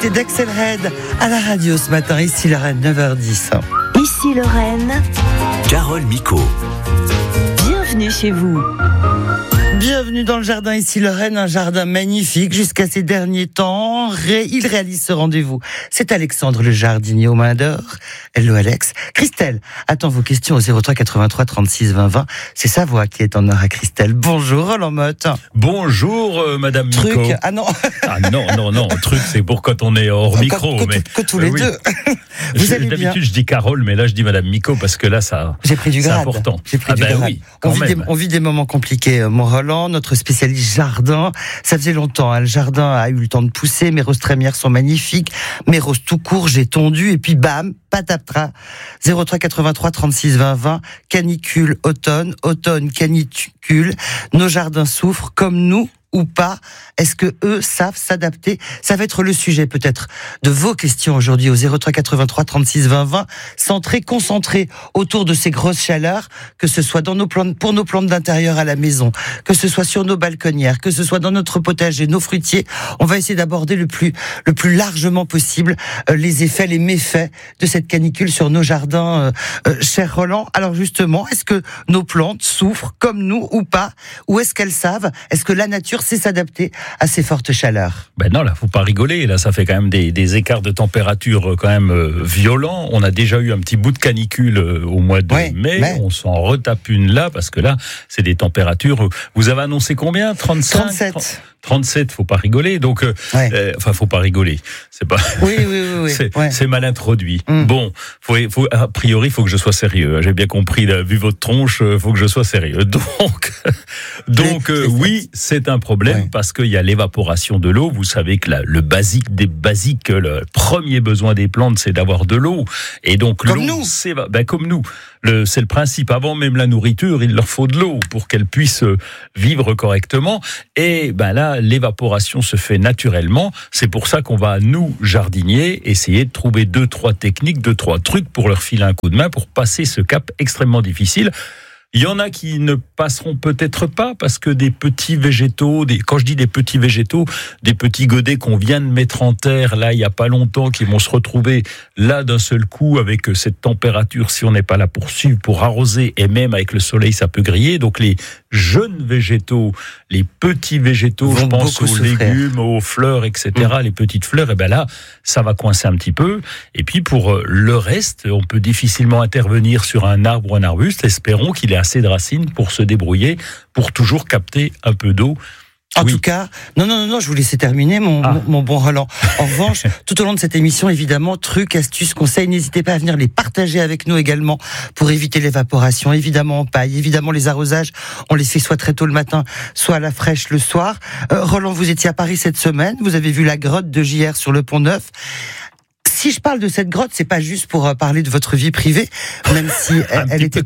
C'est d'Axel Red à la radio ce matin, ici Lorraine, 9h10. Ici Lorraine, Carole Micot. bienvenue chez vous. Bienvenue dans le jardin, ici Lorraine, un jardin magnifique jusqu'à ces derniers temps. Il réalise ce rendez-vous. C'est Alexandre le jardinier aux mains d'or. Hello Alex. Christelle attend vos questions au 03 83 36 20 20. C'est sa voix qui est en or à Christelle. Bonjour Roland Motte. Bonjour Madame Micot. Truc, ah non. Ah non, truc c'est pour quand on est hors micro. Que tous les deux. Vous allez bien. D'habitude je dis Carole, mais là je dis Madame Micot parce que là ça. J'ai pris du grade. C'est important. J'ai pris du grade. Oui, on vit des moments compliqués, mon Roland, notre spécialiste jardin. Ça faisait longtemps, le jardin a eu le temps de pousser, mes roses trémières sont magnifiques, mes roses tout court, j'ai tondu, et puis bam, pataptra. 03 83 36 20 20, canicule, automne, canicule, nos jardins souffrent comme nous ou pas. Est-ce que eux savent s'adapter? Ça va être le sujet peut-être de vos questions aujourd'hui au 03 83 36 20 20, centré, concentré autour de ces grosses chaleurs, que ce soit dans nos plantes, pour nos plantes d'intérieur à la maison, que ce soit sur nos balconnières, que ce soit dans notre potager, nos fruitiers. On va essayer d'aborder le plus largement possible les effets, les méfaits de cette canicule sur nos jardins, cher Roland. Alors justement, est-ce que nos plantes souffrent comme nous ou pas? Ou est-ce qu'elles savent? Est-ce que la nature sait s'adapter à ces fortes chaleurs? Ben non, là, faut pas rigoler. Là, ça fait quand même des écarts de température quand même violents. On a déjà eu un petit bout de canicule au mois de mai. On s'en retape une là, parce que là, c'est des températures. Vous avez annoncé combien? 35? 37, faut pas rigoler. Donc, faut pas rigoler. C'est pas. Oui. C'est mal introduit. Bon, a priori, faut que je sois sérieux. J'ai bien compris, là, vu votre tronche, faut que je sois sérieux. Donc, oui, c'est un problème parce qu'il y a l'évaporation de l'eau. Vous savez que le basique des basiques, le premier besoin des plantes, c'est d'avoir de l'eau. Et donc, comme l'eau, nous. comme nous. C'est le principe. Avant même la nourriture, il leur faut de l'eau pour qu'elles puissent vivre correctement. Et là, l'évaporation se fait naturellement. C'est pour ça qu'on va, nous, jardiniers, essayer de trouver 2-3 techniques, 2-3 trucs pour leur filer un coup de main pour passer ce cap extrêmement difficile. Il y en a qui ne passeront peut-être pas parce que des petits végétaux, quand je dis des petits végétaux, des petits godets qu'on vient de mettre en terre là il y a pas longtemps, qui vont se retrouver là d'un seul coup avec cette température, si on n'est pas là pour suivre, pour arroser, et même avec le soleil ça peut griller. Donc les jeunes végétaux, les petits végétaux, je pense aux légumes, aux fleurs, etc., les petites fleurs, et là ça va coincer un petit peu. Et puis pour le reste, on peut difficilement intervenir sur un arbre ou un arbuste. Espérons qu'il ait assez de racines pour se débrouiller, pour toujours capter un peu d'eau. En tout cas, non, je vous laissais terminer, mon bon Roland. En revanche, tout au long de cette émission, évidemment, trucs, astuces, conseils, n'hésitez pas à venir les partager avec nous également pour éviter l'évaporation. Évidemment, en paille, évidemment, les arrosages, on les fait soit très tôt le matin, soit à la fraîche le soir. Roland, vous étiez à Paris cette semaine, vous avez vu la grotte de JR sur le Pont-Neuf. Si je parle de cette grotte, c'est pas juste pour parler de votre vie privée, même si elle était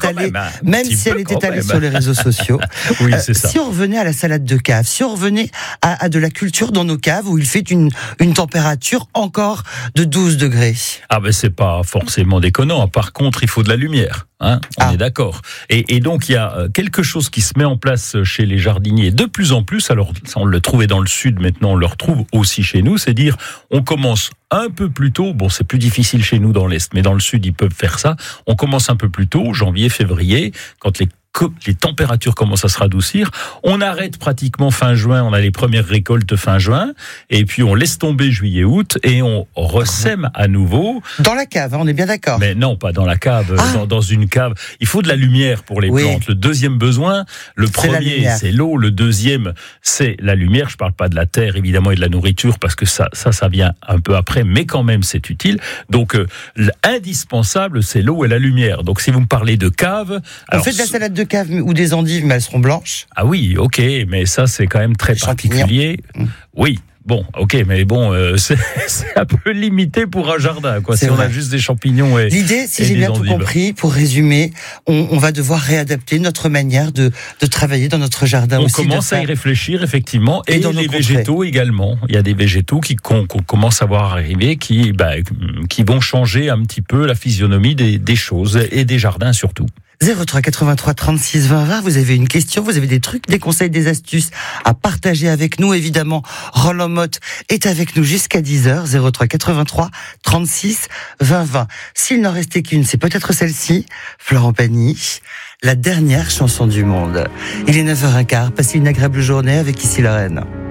allée, sur les réseaux sociaux. Oui, c'est ça. Si on revenait à la salade de cave, si on revenait à de la culture dans nos caves où il fait une température encore de 12 degrés. C'est pas forcément déconnant. Par contre, il faut de la lumière. On est d'accord. Et donc, il y a quelque chose qui se met en place chez les jardiniers de plus en plus. Alors, on le trouvait dans le sud, maintenant on le retrouve aussi chez nous. C'est dire, on commence un peu plus tôt. Bon, c'est plus difficile chez nous dans l'Est, mais dans le sud, ils peuvent faire ça. On commence un peu plus tôt, janvier, février, quand les températures commencent à se radoucir. On arrête pratiquement fin juin, on a les premières récoltes fin juin, et puis on laisse tomber juillet, août, et on ressème à nouveau. Dans la cave, on est bien d'accord. Mais non, pas dans la cave, dans une cave. Il faut de la lumière pour les plantes. Le deuxième besoin, le premier, c'est l'eau, le deuxième, c'est la lumière. Je parle pas de la terre, évidemment, et de la nourriture, parce que ça vient un peu après, mais quand même, c'est utile. Donc, l'indispensable, c'est l'eau et la lumière. Donc, si vous me parlez de cave... On fait de la salade de cave ou des endives, mais elles seront blanches. Ah oui, ok, mais ça c'est quand même très particulier. Oui, bon, ok, mais bon, c'est un peu limité pour un jardin, quoi. Si on a juste des champignons et l'idée, si j'ai bien tout compris, pour résumer, on va devoir réadapter notre manière de travailler dans notre jardin. On commence à y réfléchir, effectivement, et dans les végétaux également. Il y a des végétaux qu'on commence à voir arriver, qui vont changer un petit peu la physionomie des choses et des jardins surtout. 03 83 36 20 20, vous avez une question, vous avez des trucs, des conseils, des astuces à partager avec nous. Évidemment, Roland Motte est avec nous jusqu'à 10h, 03 83 36 20 20. S'il n'en restait qu'une, c'est peut-être celle-ci, Florent Pagny, la dernière chanson du monde. Il est 9h15, passez une agréable journée avec Ici Lorraine.